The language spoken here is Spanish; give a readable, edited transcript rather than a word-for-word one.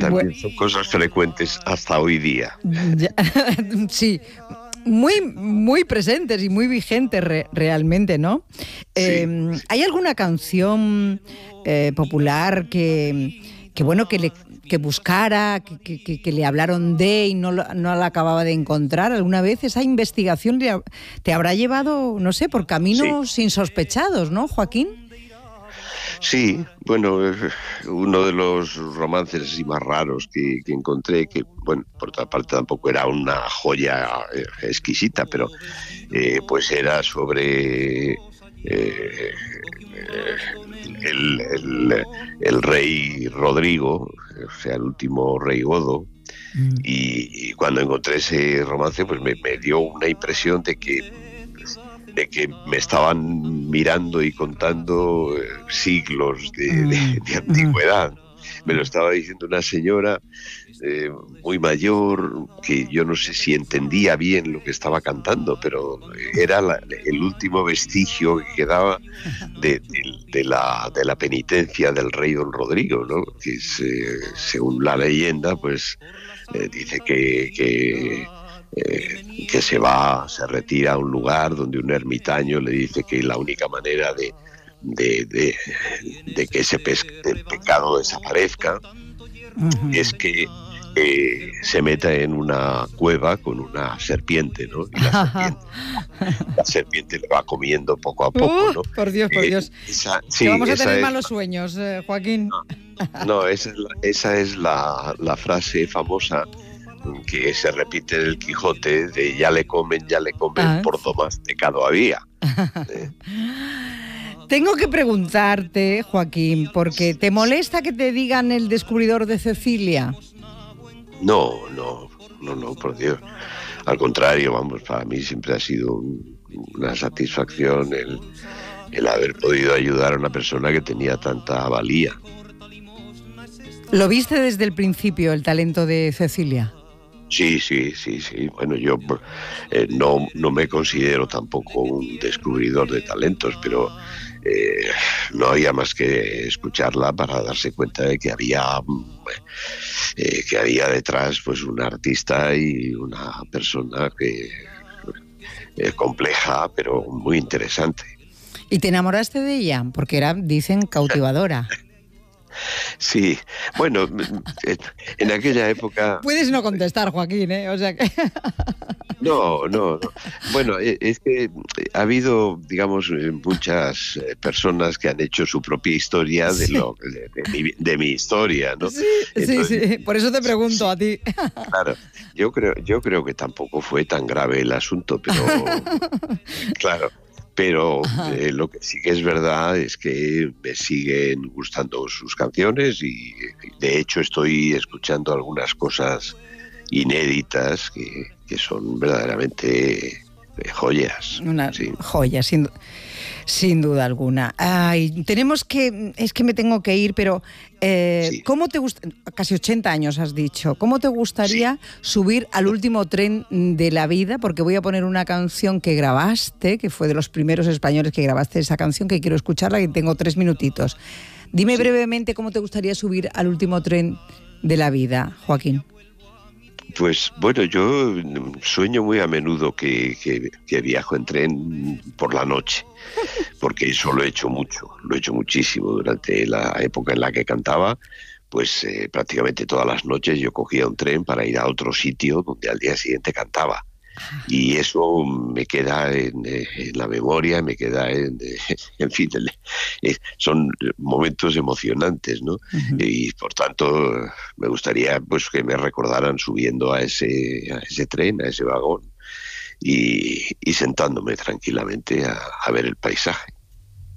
también son cosas frecuentes hasta hoy día. Sí, muy, muy presentes y muy vigentes realmente, ¿no? Sí. ¿Hay alguna canción popular que buscara, que le hablaron de y no la acababa de encontrar? ¿Alguna vez esa investigación te habrá llevado, no sé, por caminos insospechados, ¿no, Joaquín? Sí, bueno, uno de los romances así más raros que encontré, que, bueno, por otra parte tampoco era una joya exquisita, pero pues era sobre el rey Rodrigo, o sea, el último rey godo. Y cuando encontré ese romance, pues me dio una impresión de que me estaban mirando y contando siglos de antigüedad. Me lo estaba diciendo una señora muy mayor, que yo no sé si entendía bien lo que estaba cantando, pero era el último vestigio que quedaba de la penitencia del rey don Rodrigo, ¿no? Que es, según la leyenda, pues dice que se retira a un lugar donde un ermitaño le dice que la única manera de que ese pecado desaparezca es que se meta en una cueva con una serpiente, ¿no? Y la serpiente le va comiendo poco a poco, ¿no? Por Dios, por Dios. Que vamos a tener malos sueños, Joaquín. No, esa es la frase famosa que se repite en el Quijote de ya le comen, por do más pecado había. Tengo que preguntarte, Joaquín, porque ¿te molesta que te digan el descubridor de Cecilia? No, por Dios. Al contrario, vamos, para mí siempre ha sido una satisfacción el haber podido ayudar a una persona que tenía tanta valía. ¿Lo viste desde el principio, el talento de Cecilia? Sí. Bueno, yo no me considero tampoco un descubridor de talentos, pero no había más que escucharla para darse cuenta de que había detrás pues un artista y una persona que es compleja, pero muy interesante. ¿Y te enamoraste de ella? Porque era, dicen, cautivadora. Sí, bueno, en aquella época... Puedes no contestar, Joaquín, ¿eh? O sea que... No. Bueno, es que ha habido, digamos, muchas personas que han hecho su propia historia de mi historia, ¿no? Sí, entonces, sí. Por eso te pregunto a ti. Claro, yo creo que tampoco fue tan grave el asunto, pero claro. Pero lo que sí que es verdad es que me siguen gustando sus canciones y de hecho estoy escuchando algunas cosas inéditas que son verdaderamente joyas. Una joya, sin duda alguna. Ay, es que me tengo que ir, pero ¿cómo te gusta? Casi 80 años has dicho. ¿Cómo te gustaría subir al último tren de la vida? Porque voy a poner una canción que grabaste, que fue de los primeros españoles que grabaste esa canción, que quiero escucharla, que tengo 3 minutitos. Dime brevemente cómo te gustaría subir al último tren de la vida, Joaquín. Pues bueno, yo sueño muy a menudo que viajo en tren por la noche, porque eso lo he hecho muchísimo durante la época en la que cantaba. Pues prácticamente todas las noches yo cogía un tren para ir a otro sitio donde al día siguiente cantaba. Y eso me queda en la memoria, me queda en fin, son momentos emocionantes, ¿no? Uh-huh. Y por tanto me gustaría pues que me recordaran subiendo a ese tren, a ese vagón y sentándome tranquilamente a ver el paisaje.